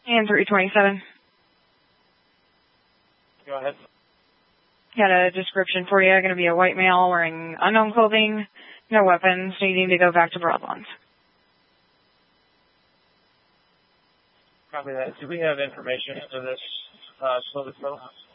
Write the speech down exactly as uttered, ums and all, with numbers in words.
And three twenty-seven. Go ahead. Got a description for you. Going to be a white male wearing unknown clothing, no weapons, needing to go back to Broadlands. Copy that. Do we have information into this uh, slow fellow?